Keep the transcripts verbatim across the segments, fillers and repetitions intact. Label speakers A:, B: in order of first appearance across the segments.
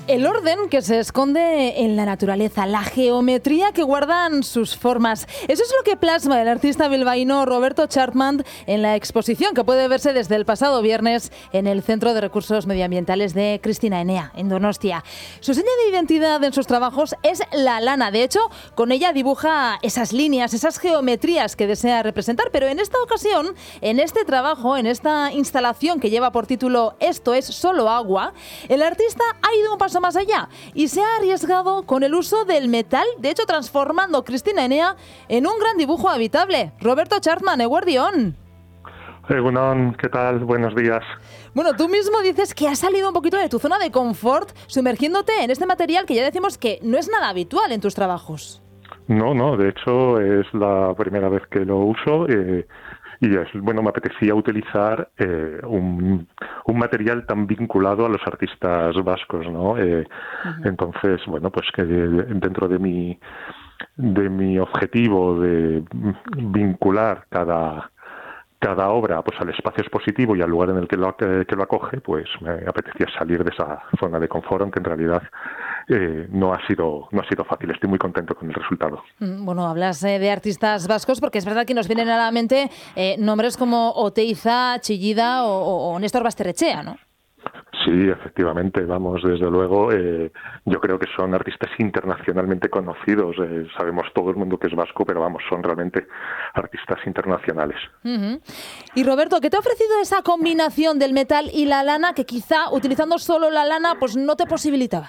A: El orden que se esconde en la naturaleza, la geometría que guardan sus formas. Eso es lo que plasma el artista bilbaíno Roberto Chartman en la exposición que puede verse desde el pasado viernes en el Centro de Recursos Medioambientales de Cristina Enea, en Donostia. Su seña de identidad en sus trabajos es la lana. De hecho, con ella dibuja esas líneas, esas geometrías que desea representar. Pero en esta ocasión, en este trabajo, en esta instalación que lleva por título Esto es solo agua, el artista ha ido un paso más allá y se ha arriesgado con el uso del metal, de hecho transformando Cristina Enea en un gran dibujo habitable. Roberto Chartman, eguerdión.
B: Egunon, ¿qué tal? Buenos días.
A: Bueno, tú mismo dices que has salido un poquito de tu zona de confort sumergiéndote en este material que ya decimos que no es nada habitual en tus trabajos.
B: No, no, de hecho es la primera vez que lo uso eh, y es, bueno, me apetecía utilizar eh, un, un material tan vinculado a los artistas vascos, ¿no? Eh, uh-huh. Entonces, bueno, pues que dentro de mi de mi objetivo de vincular cada cada obra pues al espacio expositivo y al lugar en el que lo, que, que lo acoge, pues me apetecía salir de esa zona de confort, aunque en realidad eh, no ha sido no ha sido fácil. Estoy muy contento con el resultado.
A: Bueno, hablas eh, de artistas vascos porque es verdad que nos vienen a la mente eh, nombres como Oteiza, Chillida o, o, o Néstor Basterrechea, ¿no?
B: Sí, efectivamente, vamos, desde luego, eh, yo creo que son artistas internacionalmente conocidos, eh, sabemos todo el mundo que es vasco, pero vamos, son realmente artistas internacionales.
A: Uh-huh. Y Roberto, ¿qué te ha ofrecido esa combinación del metal y la lana que quizá utilizando solo la lana pues no te posibilitaba?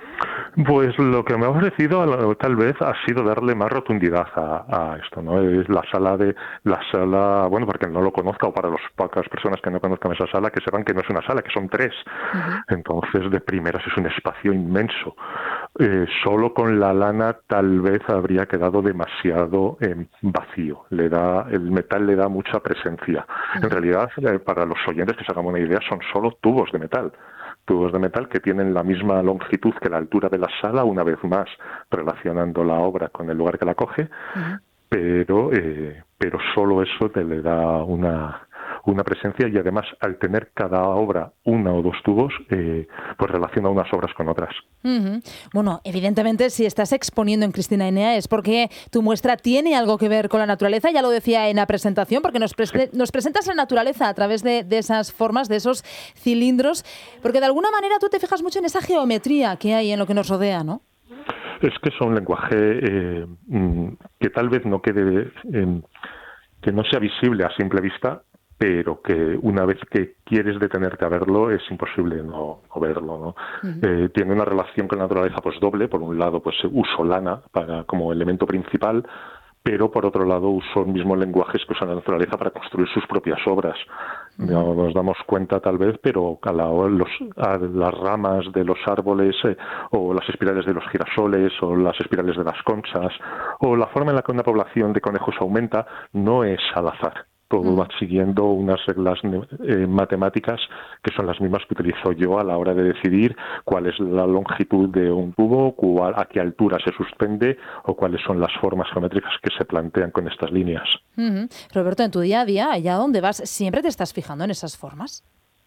B: Pues lo que me ha ofrecido tal vez ha sido darle más rotundidad a, a esto, ¿no? Es la sala de la sala, bueno, porque no lo conozca o para las pocas personas que no conozcan esa sala, que sepan que no es una sala, que son tres. Uh-huh. Entonces, de primeras es un espacio inmenso. Eh, solo con la lana tal vez habría quedado demasiado eh, vacío. Le da el metal le da mucha presencia. Uh-huh. En realidad, eh, para los oyentes que se hagan una idea, son solo tubos de metal. Tubos de metal que tienen la misma longitud que la altura de la sala, una vez más relacionando la obra con el lugar que la coge, uh-huh. pero eh, pero solo eso te le da una una presencia y además al tener cada obra una o dos tubos, eh, pues relaciona unas obras con otras.
A: Uh-huh. Bueno, evidentemente si estás exponiendo en Cristina Enea es porque tu muestra tiene algo que ver con la naturaleza, ya lo decía en la presentación, porque nos, pre- sí. nos presentas la naturaleza a través de, de esas formas, de esos cilindros, porque de alguna manera tú te fijas mucho en esa geometría que hay en lo que nos rodea, ¿no?
B: Es que es un lenguaje eh, que tal vez no quede, eh, que no sea visible a simple vista, pero que una vez que quieres detenerte a verlo es imposible no, no verlo, ¿no? Uh-huh. Eh, tiene una relación con la naturaleza pues doble. Por un lado, pues uso lana para como elemento principal, pero por otro lado uso el mismo lenguajes que usa la naturaleza para construir sus propias obras. Uh-huh. No nos damos cuenta tal vez, pero a, la, los, a las ramas de los árboles eh, o las espirales de los girasoles o las espirales de las conchas o la forma en la que una población de conejos aumenta no es al azar. Todo va siguiendo unas reglas eh, matemáticas que son las mismas que utilizo yo a la hora de decidir cuál es la longitud de un tubo, cuál, a qué altura se suspende o cuáles son las formas geométricas que se plantean con estas líneas.
A: Uh-huh. Roberto, en tu día a día, allá donde vas, ¿siempre te estás fijando en esas formas?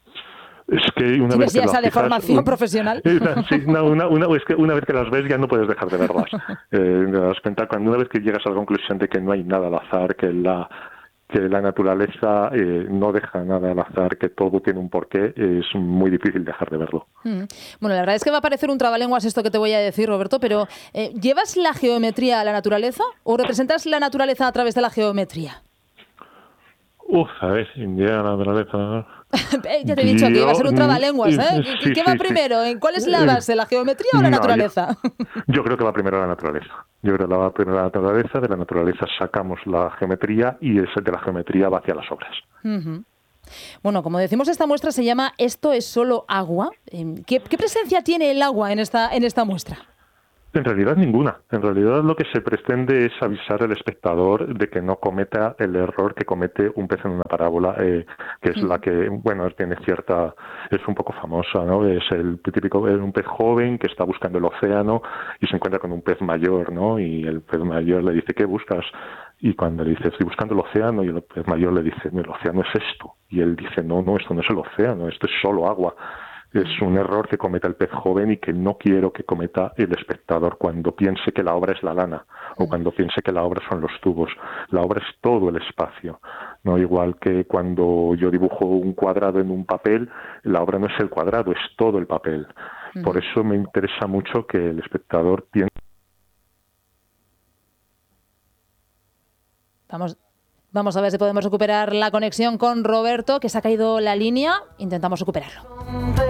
B: Es que una
A: ¿Tienes
B: vez
A: ya
B: que
A: esa
B: fijas,
A: deformación
B: un,
A: profesional?
B: Sí, no, una, una, es que una vez que las ves ya no puedes dejar de verlas. Eh, te das cuenta cuando una vez que llegas a la conclusión de que no hay nada al azar, que la que la naturaleza eh, no deja nada al azar, que todo tiene un porqué, es muy difícil dejar de verlo.
A: Mm. Bueno, la verdad es que va a parecer un trabalenguas esto que te voy a decir, Roberto, pero eh, ¿llevas la geometría a la naturaleza o representas la naturaleza a través de la geometría?
B: Uf, a ver, Indiana, la naturaleza...
A: Ya te he dicho que iba a ser un trabalenguas, ¿eh?
B: Sí,
A: ¿Qué, qué va
B: sí,
A: primero?
B: sí.
A: ¿En cuál es la base, la geometría o la
B: no,
A: naturaleza?
B: Yo, yo creo que va primero la naturaleza. Yo creo que va primero la naturaleza, de la naturaleza sacamos la geometría y de la geometría va hacia las obras.
A: Uh-huh. Bueno, como decimos, esta muestra se llama Esto es solo agua. ¿Qué, qué presencia tiene el agua en esta, en esta muestra?
B: En realidad ninguna. En realidad lo que se pretende es avisar al espectador de que no cometa el error que comete un pez en una parábola, eh, que es mm. la que, bueno, tiene cierta, es un poco famosa, ¿no? Es el típico, es un pez joven que está buscando el océano y se encuentra con un pez mayor, ¿no? Y el pez mayor le dice, ¿qué buscas? Y cuando le dice, estoy buscando el océano, y el pez mayor le dice, el océano es esto. Y él dice, no, no, esto no es el océano, esto es solo agua. Es un error que cometa el pez joven y que no quiero que cometa el espectador cuando piense que la obra es la lana o cuando piense que la obra son los tubos. La obra es todo el espacio, no igual que cuando yo dibujo un cuadrado en un papel, la obra no es el cuadrado, es todo el papel. Por eso me interesa mucho que el espectador piense.
A: Vamos, vamos a ver si podemos recuperar la conexión con Roberto, que se ha caído la línea. Intentamos recuperarlo.